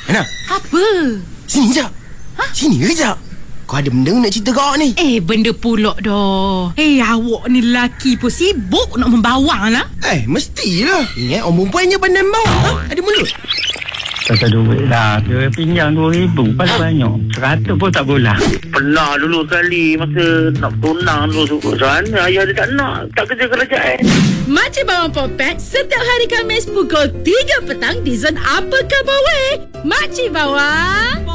Ana, Apa? sini jap. Sini kejap. Kau ada benda nak cerita kau ni? Benda pula dah. Awak ni lelaki pun sibuk nak membawang lah. Mestilah. Ingat orang perempuannya pandai bawa. Ada mulut. Pasal duit lah. Dia pinjam 2,000 pasal banyak. 100 pun tak boleh. Pernah dulu sekali masa nak tunang dulu sana ayah dia tak nak, tak kerja kerajaan. Makcik Bawang Popet setiap hari Khamis pukul 3 petang di Zon Apa Khabar Weh. Makcik Bawang.